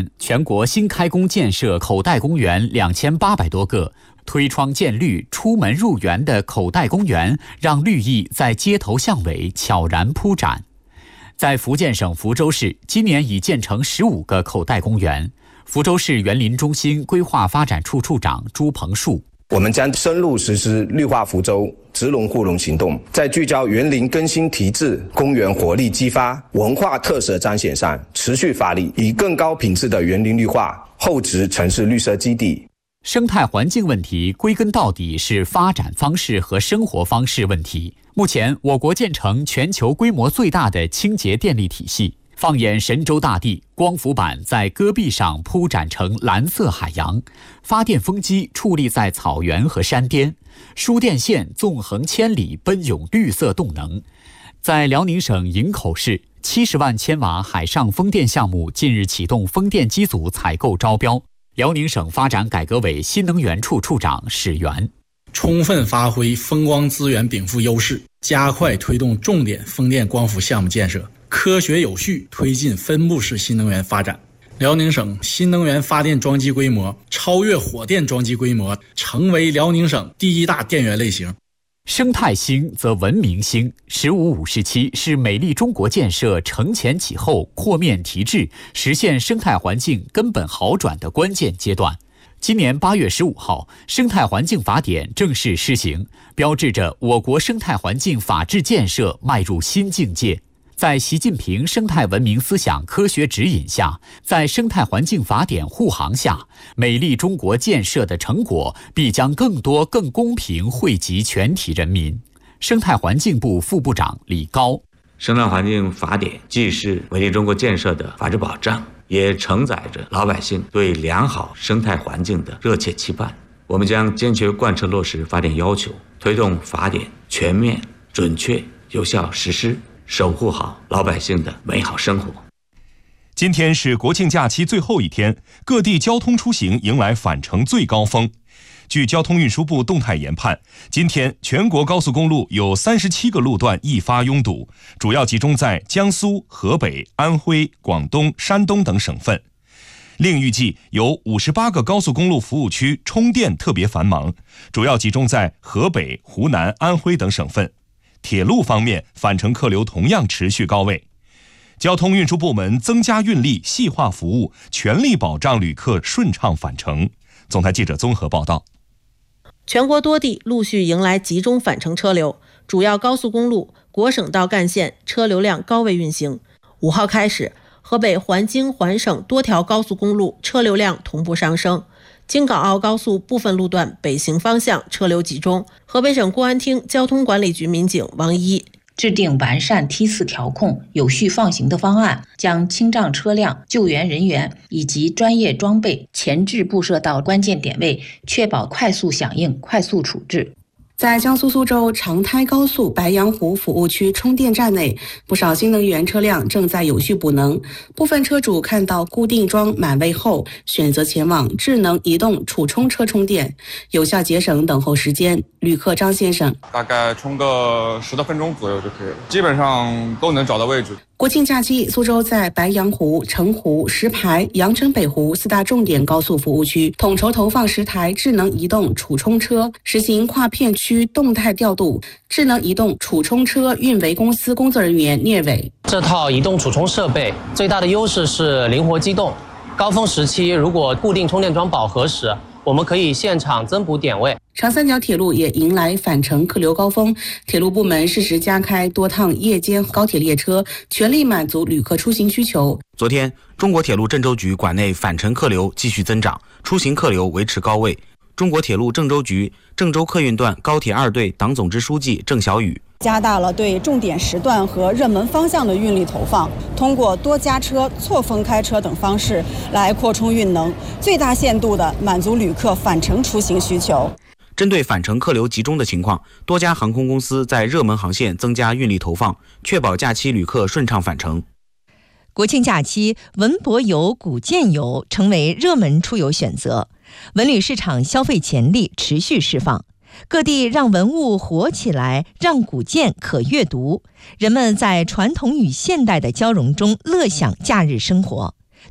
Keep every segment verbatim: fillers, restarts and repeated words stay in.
年，全国新开工建设口袋公园两千八百多个，推窗见绿、出门入园的口袋公园，让绿意在街头巷尾悄然铺展。在福建省福州市，今年已建成十五个口袋公园。福州市园林中心规划发展处处长朱鹏树： 我们将深入实施绿化福州、植龙护龙行动，在聚焦园林更新提质、公园活力激发、文化特色彰显上持续发力，以更高品质的园林绿化厚植城市绿色基地。 生态环境问题归根到底是发展方式和生活方式问题。目前，我国建成全球规模最大的清洁电力体系。放眼神州大地，光伏板在戈壁上铺展成蓝色海洋，发电风机矗立在草原和山巅，输电线纵横千里，奔涌绿色动能。在辽宁省营口市，七十万千瓦海上风电项目近日启动风电机组采购招标。辽宁省发展改革委新能源处处长史源： 充分发挥风光资源禀赋优势，加快推动重点风电光伏项目建设，科学有序推进分布式新能源发展。辽宁省新能源发电装机规模超越火电装机规模，成为辽宁省第一大电源类型。 生态兴则文明兴，十五五十七是美丽中国建设承前启后、扩面提质，实现生态环境根本好转的关键阶段。今年八月十五号，生态环境法典正式施行，标志着我国生态环境法治建设迈入新境界。在习近平生态文明思想科学指引下，在生态环境法典护航下，美丽中国建设的成果必将更多、更公平惠及全体人民。生态环境部副部长李高： 生态环境法典既是美丽中国建设的法治保障，也承载着老百姓对良好生态环境的热切期盼。我们将坚决贯彻落实法典要求，推动法典全面、准确、有效实施，守护好老百姓的美好生活。 今天是国庆假期最后一天，各地交通出行迎来返程最高峰。据交通运输部动态研判，今天全国高速公路有三十七个路段易发拥堵，主要集中在江苏、河北、安徽、广东、山东等省份。另预计有五十八个高速公路服务区充电特别繁忙，主要集中在河北、湖南、安徽等省份。铁路方面，返程客流同样持续高位。交通运输部门增加运力，细化服务，全力保障旅客顺畅返程。总台记者综合报道。 全国多地陆续迎来集中返程车流，主要高速公路、国省道干线车流量高位运行。五号开始，河北环京环省多条高速公路车流量同步上升。京港澳高速部分路段北行方向车流集中。河北省公安厅交通管理局民警王一： 制定完善梯次调控、有序放行的方案，将清障车辆、救援人员以及专业装备前置布设到关键点位，确保快速响应、快速处置。 在江苏苏州长滩高速白洋湖服务区充电站内，不少新能源车辆正在有序补能。部分车主看到固定桩满位后，选择前往智能移动储充车充电，有效节省等候时间。旅客张先生： 大概充个十多分钟左右就可以了，基本上都能找到位置。 国庆假期，苏州在白洋湖、澄湖、石牌、阳澄北湖四大重点高速服务区统筹投放十台智能移动储充车，实行跨片区动态调度。智能移动储充车运维公司工作人员聂伟： 这套移动储充设备最大的优势是灵活机动，高峰时期如果固定充电桩饱和时，我们可以现场增补点位。 长三角铁路也迎来返程客流高峰，铁路部门适时加开多趟夜间高铁列车，全力满足旅客出行需求。 昨天，中国铁路郑州局管内返程客流继续增长，出行客流维持高位。中国铁路郑州局郑州客运段高铁二队党总支书记郑小雨： 加大了对重点时段和热门方向的运力投放，通过多加车、错峰开车等方式来扩充运能，最大限度地满足旅客返程出行需求。 针对返程客流集中的情况，多家航空公司在热门航线增加运力投放，确保假期旅客顺畅返程。 国庆假期，文博游、古建游成为热门出游选择，文旅市场消费潜力持续释放。各地让文物活起来，让古建可阅读，人们在传统与现代的交融中乐享假日生活。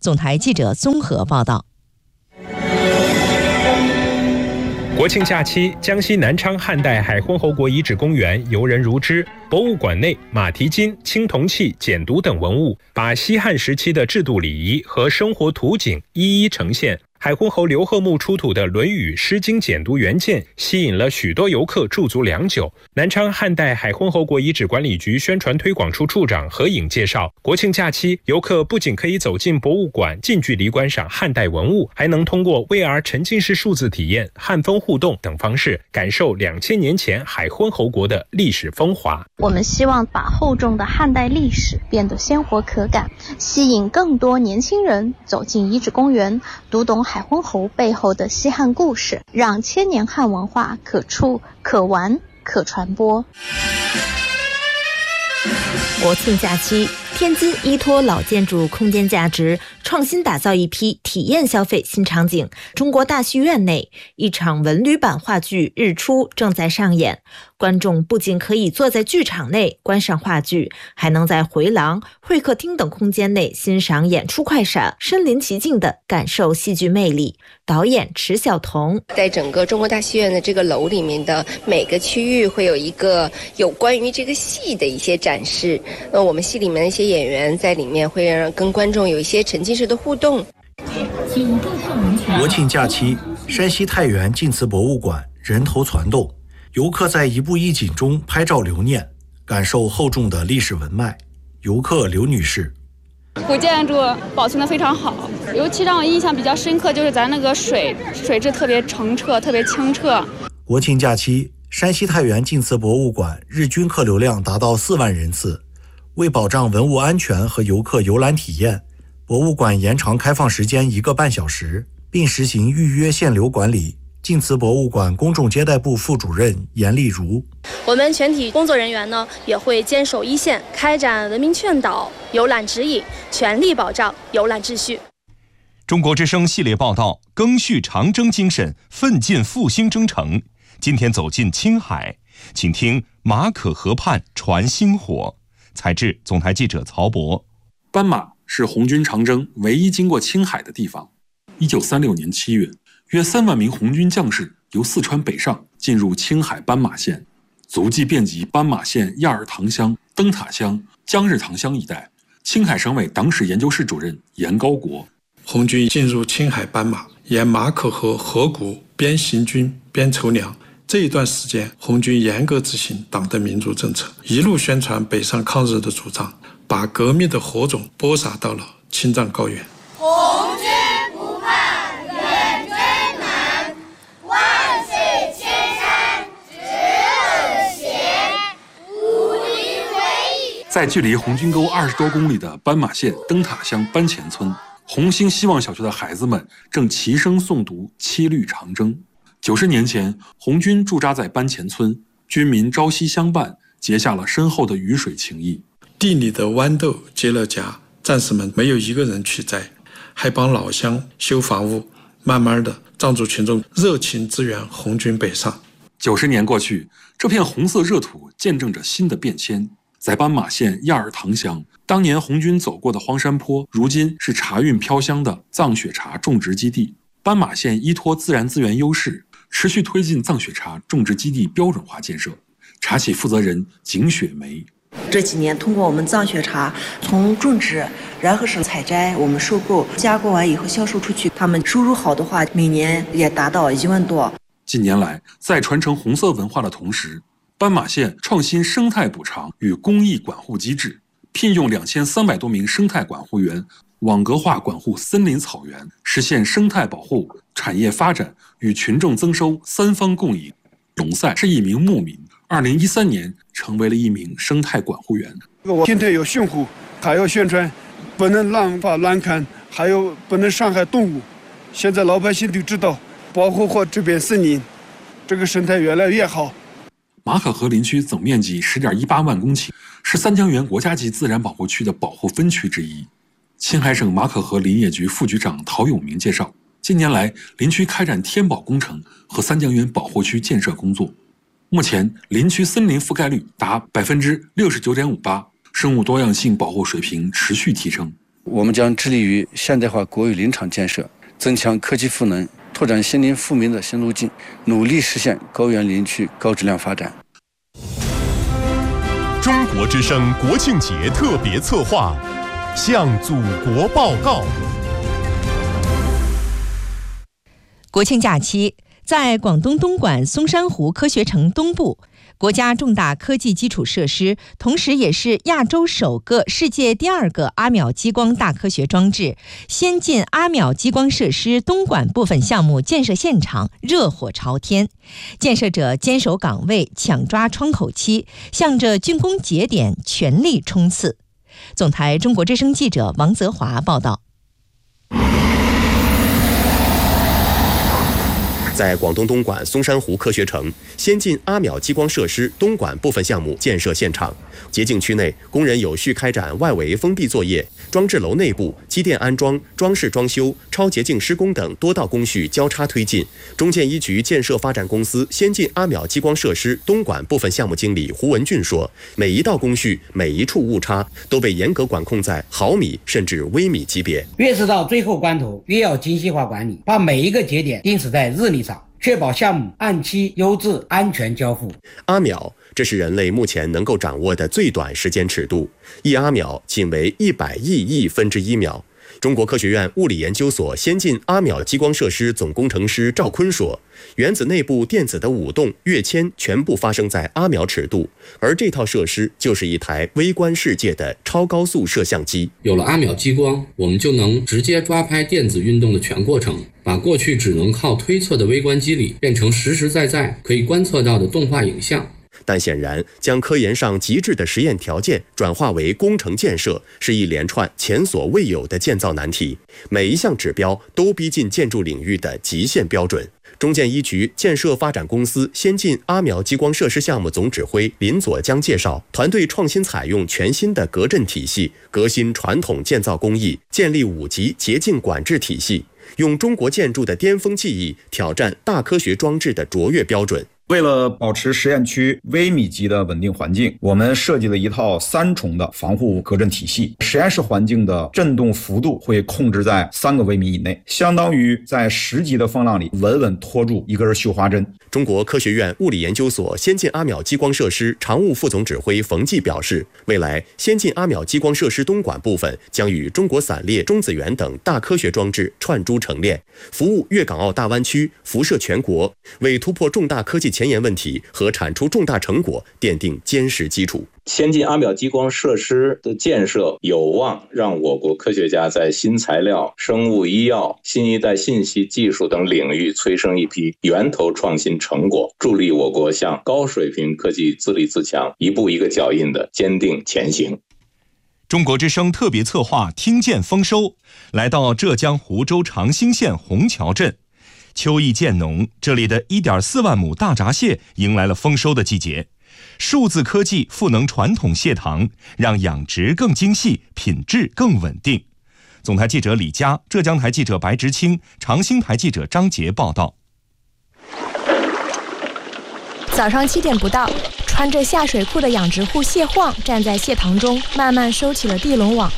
总台记者综合报道。 国庆假期，江西南昌汉代海昏侯国遗址公园游人如织。博物馆内，马蹄金、青铜器、简牍等文物，把西汉时期的制度礼仪和生活图景一一呈现。海昏侯刘贺墓出土的《论语》《诗经》简牍原件，吸引了许多游客驻足良久。南昌汉代海昏侯国遗址管理局宣传推广处处长何颖介绍，国庆假期，游客不仅可以走进博物馆，近距离观赏汉代文物，还能通过 V R 沉浸式数字体验、汉风互动等方式，感受两千年前海昏侯国的历史风华。 我们希望把厚重的汉代历史变得鲜活可感，吸引更多年轻人走进遗址公园，读懂海昏侯背后的西汉故事，让千年汉文化可触、可玩、可传播。 国庆假期，天津依托老建筑空间价值，创新打造一批体验消费新场景。中国大戏院内，一场文旅版话剧《日出》正在上演。观众不仅可以坐在剧场内观赏话剧，还能在回廊、会客厅等空间内欣赏演出快闪，身临其境地感受戏剧魅力。导演池晓彤在整个中国大戏院的这个楼里面的每个区域会有一个有关于这个戏的一些展示，呃，我们戏里面的一些演员在里面会让跟观众有一些沉浸式的互动。 国庆假期，山西太原晋祠博物馆人头攒动，游客在一步一景中拍照留念，感受厚重的历史文脉。游客刘女士： 古建筑保存得非常好，尤其让我印象比较深刻就是咱那个水水质特别澄澈，特别清澈。 国庆假期，山西太原晋祠博物馆日均客流量达到四万人次。为保障文物安全和游客游览体验，博物馆延长开放时间一个半小时，并实行预约限流管理。晋祠博物馆公众接待部副主任严丽如： 我们全体工作人员呢，也会坚守一线，开展文明劝导、游览指引，全力保障游览秩序。 中国之声系列报道：赓续长征精神，奋进复兴征程。今天走进青海，请听马可河畔传星火。采制总台记者曹博。 斑马是红军长征唯一经过青海的地方。一九三六年七月，约三万名红军将士由四川北上，进入青海斑马县，足迹遍及斑马县亚尔塘乡、灯塔乡、江日塘乡一带。青海省委党史研究室主任严高国： 红军进入青海斑马，沿马可河河谷边行军边筹粮。这一段时间，红军严格执行党的民主政策，一路宣传北上抗日的主张，把革命的火种播撒到了青藏高原。 红军不怕远征难，万水千山只等闲，无敌为翼。 在距离红军沟二十多公里的斑马县灯塔乡班前村，红星希望小学的孩子们正齐声诵读七律长征。九十年前，红军驻扎在班前村，军民朝夕相伴，结下了深厚的鱼水情谊。 地里的豌豆结了荚，战士们没有一个人去摘，还帮老乡修房屋。慢慢的，藏族群众热情支援红军北上。 九十年过去，这片红色热土见证着新的变迁。在斑马县亚尔塘乡，当年红军走过的荒山坡，如今是茶韵飘香的藏雪茶种植基地。斑马县依托自然资源优势，持续推进藏雪茶种植基地标准化建设。茶企负责人景雪梅： 这几年通过我们藏雪茶从种植，然后是采摘，我们收购，加工完以后销售出去，他们收入好的话，每年也达到一万多。 近年来，在传承红色文化的同时，斑马县创新生态补偿与公益管护机制，聘用两千三百多名生态管护员，网格化管护森林草原，实现生态保护、产业发展与群众增收三方共赢。龙赛是一名牧民，二零一三年成为了一名生态管护员。 我今天有训护，还要宣传，不能滥伐滥砍，还有不能伤害动物。现在老百姓都知道，保护好这片森林，这个生态越来越好。 马可河林区总面积十点一八万公顷，是三江源国家级自然保护区的保护分区之一。青海省马可河林业局副局长陶永明介绍，近年来林区开展天保工程和三江源保护区建设工作，目前林区森林覆盖率达百分之六十九点五八，生物多样性保护水平持续提升。 我们将致力于现代化国有林场建设，增强科技赋能，拓展新林富民的新路径，努力实现高原林区高质量发展。 中国之声国庆节特别策划，向祖国报告。 国庆假期，在广东东莞松山湖科学城东部，国家重大科技基础设施，同时也是亚洲首个、世界第二个阿秒激光大科学装置——先进阿秒激光设施东莞部分项目建设现场热火朝天，建设者坚守岗位，抢抓窗口期，向着竣工节点全力冲刺。总台中国之声记者王泽华报道。 在广东东莞松山湖科学城，先进阿秒激光设施东莞部分项目建设现场，洁净区内工人有序开展外围封闭作业，装置楼内部机电安装、装饰装修、超洁净施工等多道工序交叉推进。中建一局建设发展公司先进阿秒激光设施东莞部分项目经理胡文俊说，每一道工序、每一处误差都被严格管控在毫米甚至微米级别。 越是到最后关头，越要精细化管理，把每一个节点定死在日历上，确保项目按期、优质、安全交付。 阿秒，这是人类目前能够掌握的最短时间尺度，一阿秒仅为一百亿亿分之一秒。中国科学院物理研究所先进阿秒激光设施总工程师赵坤说，原子内部电子的舞动、跃迁全部发生在阿秒尺度，而这套设施就是一台微观世界的超高速摄像机。 有了阿秒激光，我们就能直接抓拍电子运动的全过程，把过去只能靠推测的微观机理变成实实在在可以观测到的动画影像。 但显然，将科研上极致的实验条件转化为工程建设，是一连串前所未有的建造难题。每一项指标都逼近建筑领域的极限标准。中建一局建设发展公司先进阿秒激光设施项目总指挥林佐江介绍，团队创新采用全新的隔震体系，革新传统建造工艺，建立五级洁净管制体系，用中国建筑的巅峰技艺挑战大科学装置的卓越标准。 为了保持实验区微米级的稳定环境，我们设计了一套三重的防护隔震体系。实验室环境的震动幅度会控制在三个微米以内，相当于在十级的风浪里稳稳拖住一根绣花针。 中国科学院物理研究所先进阿秒激光设施常务副总指挥冯骥表示，未来先进阿秒激光设施东莞部分将与中国散列、中子源等大科学装置串珠成链，服务粤港澳大湾区，辐射全国，为突破重大科技前沿问题和产出重大成果奠定坚实基础。 先进阿秒激光设施的建设有望让我国科学家在新材料、生物医药、新一代信息技术等领域催生一批源头创新成果，助力我国向高水平科技自立自强一步一个脚印的坚定前行。 中国之声特别策划听见丰收，来到浙江湖州长兴县虹桥镇。秋意渐浓，这里的 一点四万亩大闸蟹迎来了丰收的季节。数字科技赋能传统蟹塘，让养殖更精细，品质更稳定。总台记者李佳，浙江台记者白直清，长兴台记者张杰报道。 早上七点不到，穿着下水裤的养殖户谢晃站在蟹塘中，慢慢收起了地笼网。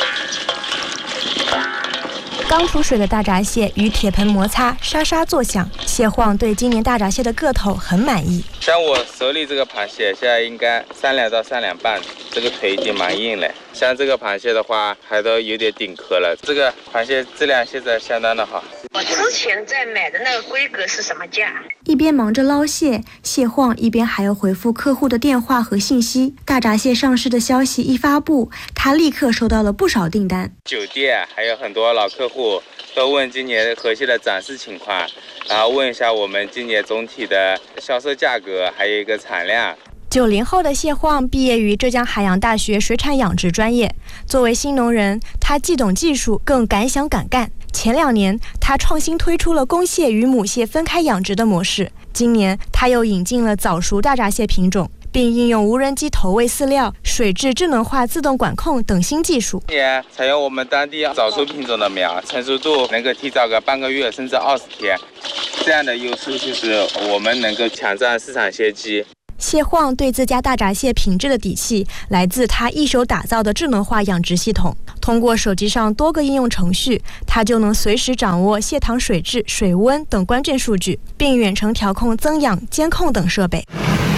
刚出水的大闸蟹与铁盆摩擦，沙沙作响。谢晃对今年大闸蟹的个头很满意。 像我手里这个螃蟹，现在应该三两到三两半，这个腿已经蛮硬了。像这个螃蟹的话，还都有点顶壳了。这个螃蟹质量现在相当的好。 我之前在买的那个规格是什么价？ 一边忙着捞蟹，谢晃一边还要回复客户的电话和信息。大闸蟹上市的消息一发布，他立刻收到了不少订单。 酒店还有很多老客户都问今年河蟹的展示情况，然后问一下我们今年总体的销售价格，还有一个产量。 九零后的谢晃毕业于浙江海洋大学水产养殖专业。作为新农人，他既懂技术，更敢想敢干。前两年，他创新推出了公蟹与母蟹分开养殖的模式。今年，他又引进了早熟大闸蟹品种，并应用无人机投喂饲料、水质智能化自动管控等新技术。 今年采用我们当地早熟品种的苗，成熟度能够提早个半个月甚至二十天。这样的优势就是我们能够抢占市场先机。 谢晃对自家大闸蟹品质的底气来自他一手打造的智能化养殖系统。通过手机上多个应用程序，他就能随时掌握蟹塘水质、水温等关键数据，并远程调控增氧、监控等设备。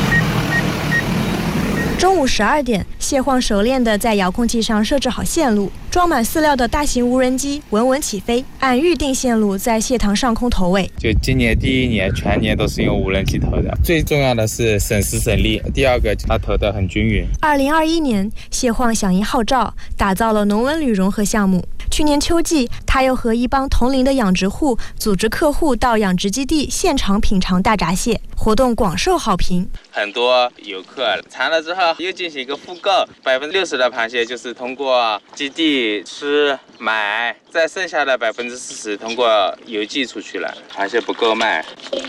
中午十二点，谢晃熟练地在遥控器上设置好线路，装满饲料的大型无人机稳稳起飞，按预定线路在蟹塘上空投喂。 就今年第一年全年都是用无人机投的，最重要的是省时省力，第二个它投得很均匀。 二零二一年，谢晃响应号召，打造了农文旅融合项目。去年秋季，他又和一帮同龄的养殖户组织客户到养殖基地现场品尝大闸蟹，活动广受好评。 很多游客尝了之后又进行一个复购，百分之六十的螃蟹就是通过基地吃买，再剩下的百分之四十通过邮寄出去了，螃蟹不够卖。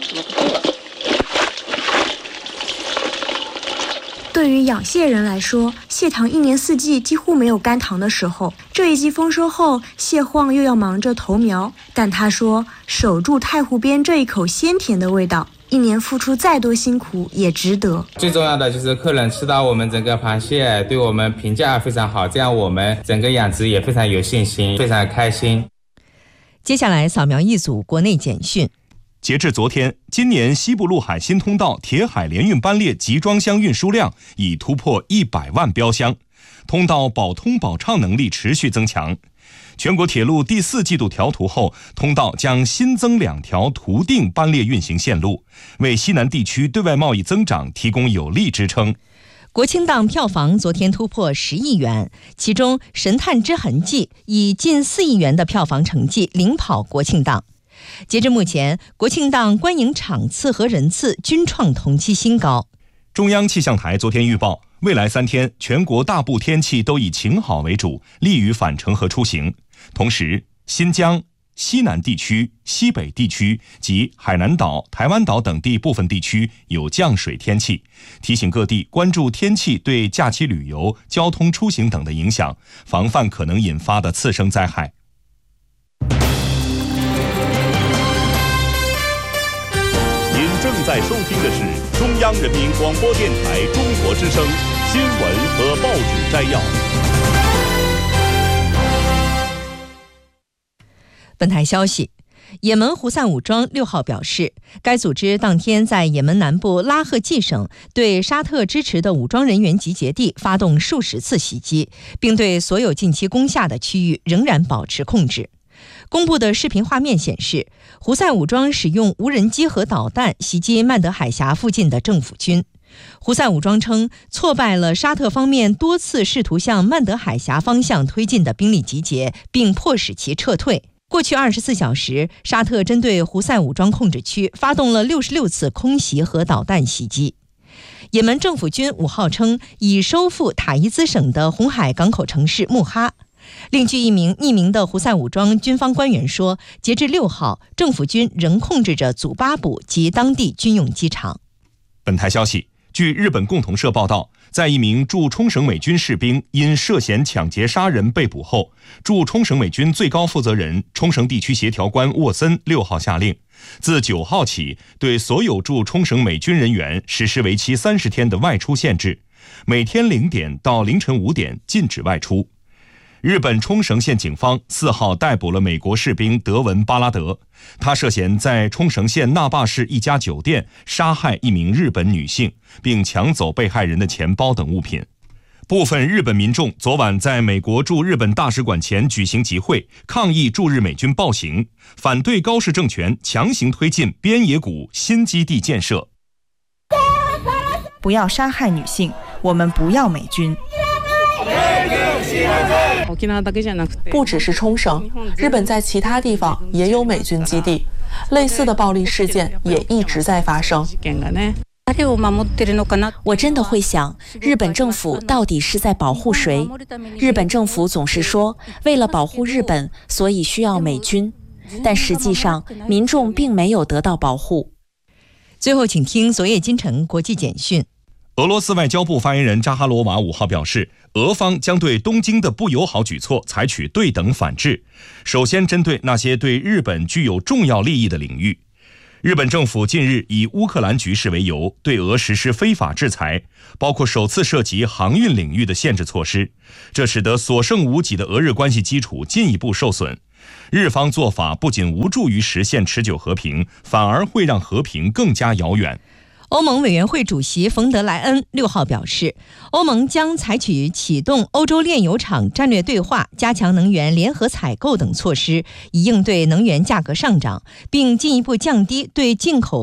对于养蟹人来说，蟹塘一年四季几乎没有干塘的时候。这一季丰收后，谢晃又要忙着投苗，但他说，守住太湖边这一口鲜甜的味道，一年付出再多辛苦也值得。 最重要的就是客人吃到我们整个螃蟹，对我们评价非常好，这样我们整个养殖也非常有信心，非常开心。 接下来扫描一组国内简讯。 截至昨天，今年西部陆海新通道铁海联运班列集装箱运输量已突破一百万标箱，通道保通保畅能力持续增强。全国铁路第四季度调图后，通道将新增两条图定班列运行线路，为西南地区对外贸易增长提供有力支撑。 国庆档票房昨天突破十亿元，其中《神探之痕迹》以近四亿元的票房成绩领跑国庆档。截至目前，国庆档观影场次和人次均创同期新高。 中央气象台昨天预报，未来三天全国大部天气都以晴好为主，利于返程和出行。同时，新疆、西南地区、西北地区及海南岛、台湾岛等地部分地区有降水天气，提醒各地关注天气对假期旅游、交通出行等的影响，防范可能引发的次生灾害。 您正在收听的是中央人民广播电台中国之声新闻和报纸摘要。 本台消息，也门胡塞武装六号表示，该组织当天在也门南部拉赫季省对沙特支持的武装人员集结地发动数十次袭击，并对所有近期攻下的区域仍然保持控制。公布的视频画面显示，胡塞武装使用无人机和导弹袭击曼德海峡附近的政府军。胡塞武装称，挫败了沙特方面多次试图向曼德海峡方向推进的兵力集结，并迫使其撤退。过去二十四小时，沙特针对胡塞武装控制区发动了六十六次空袭和导弹袭击。也门政府军五号称，已收复塔伊兹省的红海港口城市穆哈。另据一名匿名的胡塞武装军方官员说，截至六号，政府军仍控制着祖巴卜及当地军用机场。 本台消息，据日本共同社报道，在一名驻冲绳美军士兵因涉嫌抢劫杀人被捕后，驻冲绳美军最高负责人冲绳地区协调官沃森六号下令，自九号起对所有驻冲绳美军人员实施为期三十天的外出限制，每天零点到凌晨五点禁止外出。日本冲绳县警方四号逮捕了美国士兵德文·巴拉德，他涉嫌在冲绳县那霸市一家酒店杀害一名日本女性，并抢走被害人的钱包等物品。部分日本民众昨晚在美国驻日本大使馆前举行集会，抗议驻日美军暴行，反对高市政权强行推进边野古新基地建设。 不要杀害女性，我们不要美军。 不只是冲绳，日本在其他地方也有美军基地，类似的暴力事件也一直在发生。 我真的会想，日本政府到底是在保护谁？日本政府总是说，为了保护日本，所以需要美军，但实际上，民众并没有得到保护。 最后，请听昨夜今晨国际简讯。 俄罗斯外交部发言人扎哈罗娃五号表示，俄方将对东京的不友好举措采取对等反制，首先针对那些对日本具有重要利益的领域。 日本政府近日以乌克兰局势为由，对俄实施非法制裁，包括首次涉及航运领域的限制措施，这使得所剩无几的俄日关系基础进一步受损。日方做法不仅无助于实现持久和平，反而会让和平更加遥远。 欧盟委员会主席冯德莱恩六号表示，欧盟将采取启动欧洲炼油厂战略对话、加强能源联合采购等措施，以应对能源价格上涨，并进一步降低对进口